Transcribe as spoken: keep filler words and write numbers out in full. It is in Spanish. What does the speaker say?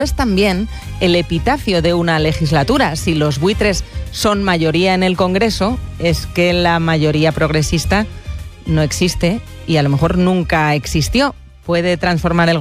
es también el epitafio de una legislatura. Si los buitres son mayoría en el Congreso, es que la mayoría progresista no existe y a lo mejor nunca existió. Puede transformar el